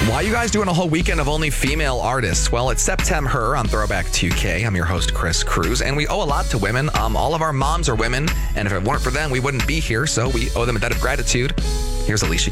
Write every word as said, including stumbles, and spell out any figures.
Why are you guys doing a whole weekend of only female artists? Well, it's September on Throwback two K. I'm your host, Chris Cruz, and we owe a lot to women. Um, all of our moms are women, and if it weren't for them, we wouldn't be here, so we owe them a debt of gratitude. Here's Alicia